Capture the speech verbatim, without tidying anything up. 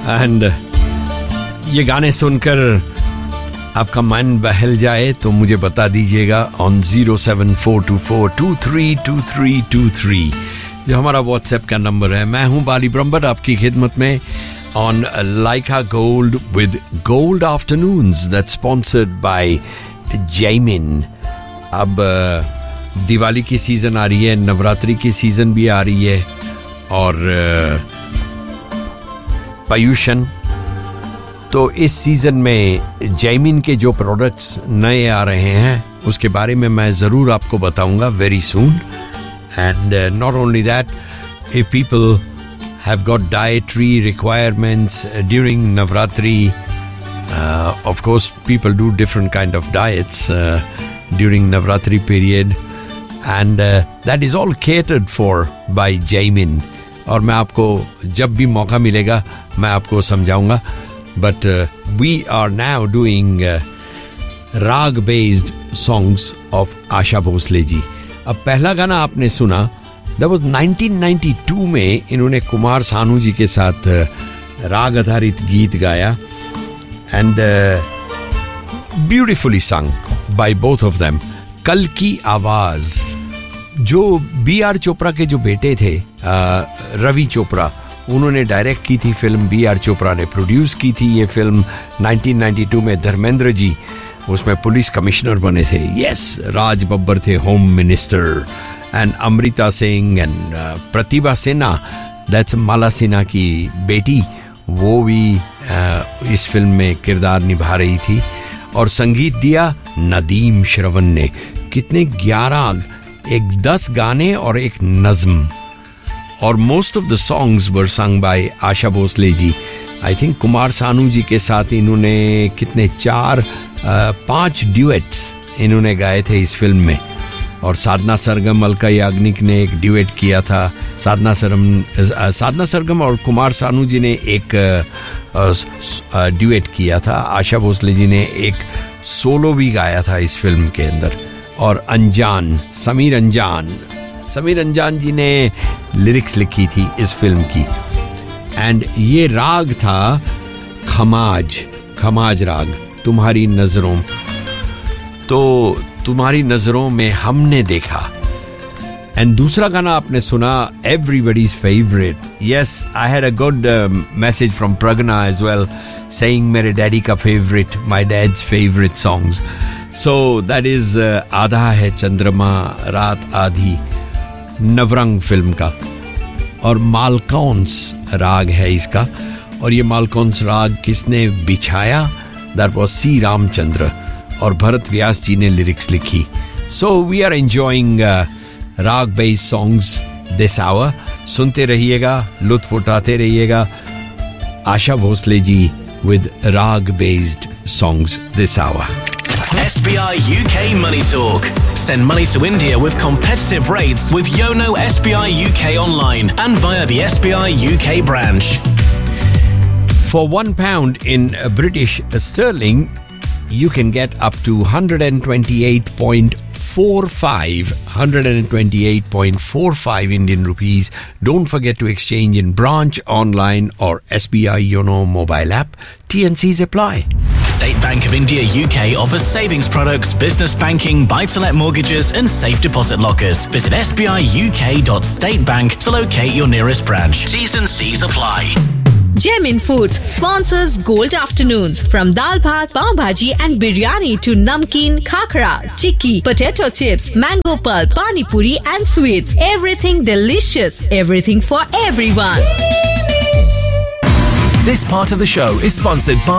And ये गाने सुनकर आपका मन बहल जाए तो मुझे बता दीजिएगा on zero seven four to four to three to three to three, जो हमारा व्हाट्सएप का नंबर है. मैं हूं बाली ब्रह्मभट्ट आपकी खिदमत में on Lyca gold with gold afternoons that sponsored by Jaimin. अब दिवाली की सीजन आ रही है, नवरात्रि की सीजन भी आ रही है और पयूषण. तो इस सीजन में जैमिन के जो प्रोडक्ट्स नए आ रहे हैं उसके बारे में मैं जरूर आपको बताऊंगा very soon. And not only that, if people have got dietary requirements during Navratri. Uh, of course, people do different kind of diets uh, during Navratri period, and uh, that is all catered for by Jaimin. और मैं आपको जब भी मौका मिलेगा मैं आपको समझाऊंगा. But uh, we are now doing uh, rag-based songs of Asha Bhosle ji. अब पहला गाना आपने सुना, That was nineteen ninety two में इन्होंने कुमार सानू जी के साथ राग आधारित गीत गाया and beautifully sung by both of them. कल की आवाज, जो बी आर चोपड़ा के जो बेटे थे uh, रवि चोपड़ा, उन्होंने डायरेक्ट की थी फिल्म. बी आर चोपड़ा ने प्रोड्यूस की थी ये फिल्म नाइनटीन नाइंटी टू में. धर्मेंद्र जी उसमें पुलिस कमिश्नर बने थे. यस, राज बब्बर थे home minister. And Amrita Singh and Pratibha Sinha, that's Mala Sinha की बेटी, वो भी uh, इस फिल्म में किरदार निभा रही थी. और संगीत दिया नदीम श्रवण ने. कितने ग्यारह, एक दस गाने और एक नज्म. और most of the songs were sung by Asha Bhosle ji. I think Kumar Sanu ji के साथ इन्होंने कितने चार uh, पांच ड्यूएट्स इन्होंने गाए थे इस फिल्म में. और साधना सरगम, अलका याग्निक ने एक ड्यूएट किया था. साधना सरगम साधना सरगम और कुमार सानू जी ने एक ड्यूएट किया था. आशा भोसले जी ने एक सोलो भी गाया था इस फिल्म के अंदर. और अनजान, समीर अनजान समीर अनजान जी ने लिरिक्स लिखी थी इस फिल्म की. एंड ये राग था खमाज, खमाज राग, तुम्हारी नजरों. तो तुम्हारी नजरों में हमने देखा. एंड दूसरा गाना आपने सुना, everybody's favourite. Yes, I had a good message from Pragna as well saying मेरे डैडी का favourite, my dad's favourite songs. So that is आधा है चंद्रमा रात आधी, नवरंग फिल्म का. और मालकौंस राग है इसका. और ये मालकौंस राग किसने बिछाया? दैट वाज सी रामचंद्र. और भरत व्यास जी ने लिरिक्स लिखी. सो वी आर एंजॉइंग राग बेस्ड सॉन्ग्स दिस आवर. सुनते रहिएगा, लुत्फ उठाते रहिएगा. आशा भोसले जी विद राग based songs this our. S B I U K Money Talk. Send money to India with competitive rates with Yono S B I U K online and via the S B I U K branch. For one pound in British sterling, you can get up to one hundred twenty-eight point four five, one hundred twenty-eight point four five Indian rupees. Don't forget to exchange in branch, online or S B I Yono mobile app. T and C's apply. State Bank of India U K offers savings products, business banking, buy-to-let mortgages and safe deposit lockers. Visit s b i u k dot state bank to locate your nearest branch. T's and C's apply. Jaimin Foods sponsors Gold Afternoons. From dal bhat, pav bhaji and biryani to namkeen, khakra, chikki, potato chips, mango pulp, pani puri and sweets. Everything delicious. Everything for everyone. This part of the show is sponsored by